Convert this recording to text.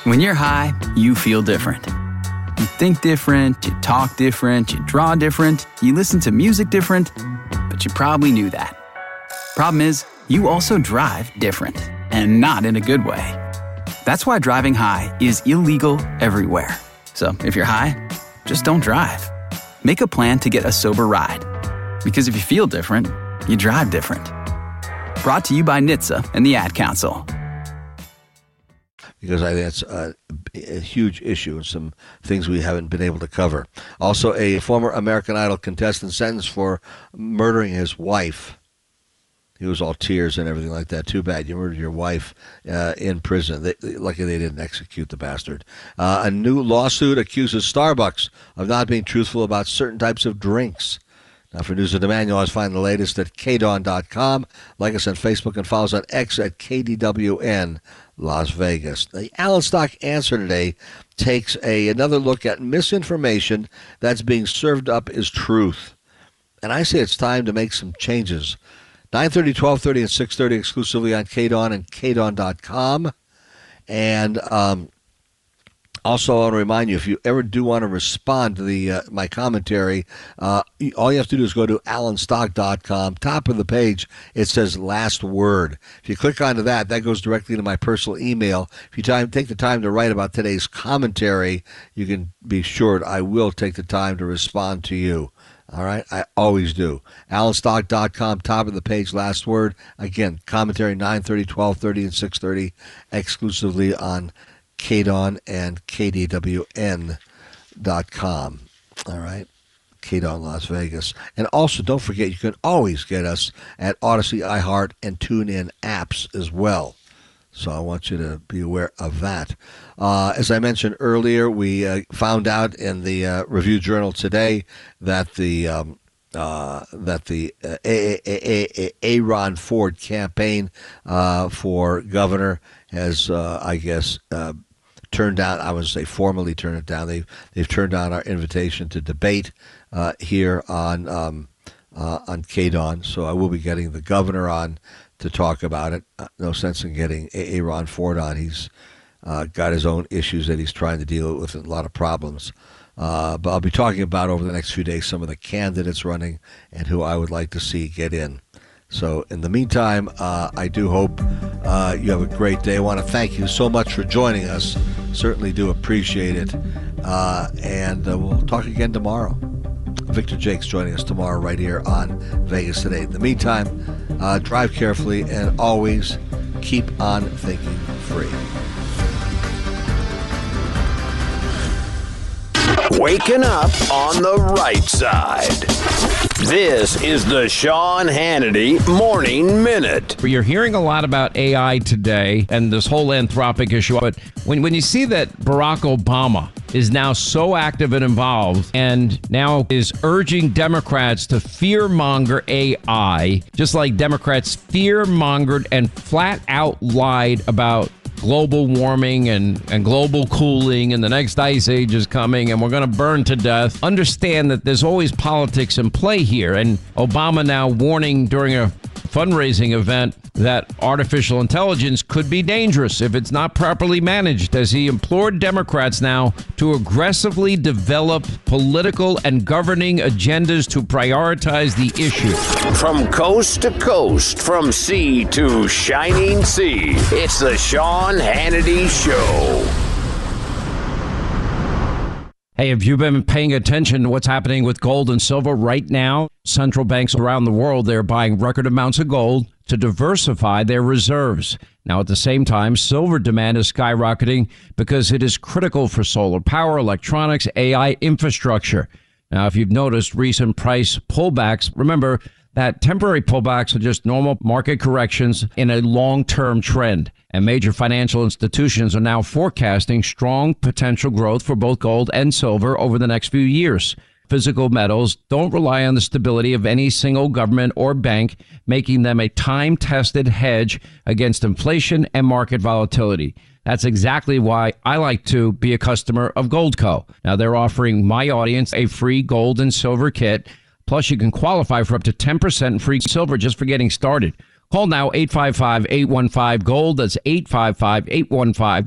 When you're high, you feel different. You think different, you talk different, you draw different, you listen to music different, but you probably knew that. Problem is, you also drive different, and not in a good way. That's why driving high is illegal everywhere. So if you're high, just don't drive. Make a plan to get a sober ride. Because if you feel different, you drive different. Brought to you by NHTSA and the Ad Council. Because I think that's a huge issue and some things we haven't been able to cover. Also, a former American Idol contestant sentenced for murdering his wife. He was all tears and everything like that. Too bad. You murdered your wife in prison. Lucky they didn't execute the bastard. A new lawsuit accuses Starbucks of not being truthful about certain types of drinks. Now, for news and demand, you'll always find the latest at kdawn.com. Like us on Facebook and follow us on X at KDWN Las Vegas. The Alan Stock Answer today takes another look at misinformation that's being served up as truth. And I say it's time to make some changes. 9:30, 12:30, and 6:30 exclusively on KDAWN and KDAWN.com. And also, I want to remind you, if you ever do want to respond to my commentary, all you have to do is go to alanstock.com. Top of the page, it says last word. If you click onto that, that goes directly to my personal email. If you take the time to write about today's commentary, you can be sure I will take the time to respond to you. All right? I always do. alanstock.com, top of the page, last word. Again, commentary 9:30, 12:30, and 6:30 exclusively on KDAWN and KDWN.com. All right? KDAWN Las Vegas. And also, don't forget, you can always get us at Odyssey, iHeart, and TuneIn apps as well. So I want you to be aware of that. As I mentioned earlier, we found out in the Review Journal today that the Aaron Ford campaign for governor has, I guess, turned down. I would say formally turned it down. They've turned down our invitation to debate here on KDAWN. So I will be getting the governor on to talk about it. No sense in getting Aaron Ford on. He's got his own issues that he's trying to deal with and a lot of problems. But I'll be talking about over the next few days some of the candidates running and who I would like to see get in. So in the meantime, I do hope you have a great day. I want to thank you so much for joining us. Certainly do appreciate it. And we'll talk again tomorrow. Victor Jakes joining us tomorrow right here on Vegas Today. In the meantime, drive carefully and always keep on thinking free. Waking up on the right side. This is the Sean Hannity Morning Minute. You're hearing a lot about AI today and this whole Anthropic issue, but when you see that Barack Obama is now so active and involved and now is urging Democrats to fear-monger AI, just like Democrats fear-mongered and flat out lied about global warming and global cooling and the next ice age is coming and we're going to burn to death. Understand that there's always politics in play here. And Obama now warning during a fundraising event that artificial intelligence could be dangerous if it's not properly managed, as he implored Democrats now to aggressively develop political and governing agendas to prioritize the issue. From coast to coast, from sea to shining sea, it's the Sean Hannity Show. Hey, have you been paying attention to what's happening with gold and silver right now? Central banks around the world, they're buying record amounts of gold to diversify their reserves. Now, at the same time, silver demand is skyrocketing because it is critical for solar power, electronics, AI infrastructure. Now, if you've noticed recent price pullbacks, remember that temporary pullbacks are just normal market corrections in a long-term trend. And major financial institutions are now forecasting strong potential growth for both gold and silver over the next few years. Physical metals don't rely on the stability of any single government or bank, making them a time-tested hedge against inflation and market volatility. That's exactly why I like to be a customer of Goldco. Now, they're offering my audience a free gold and silver kit. Plus, you can qualify for up to 10% free silver just for getting started. Call now 855-815-GOLD. That's 855-815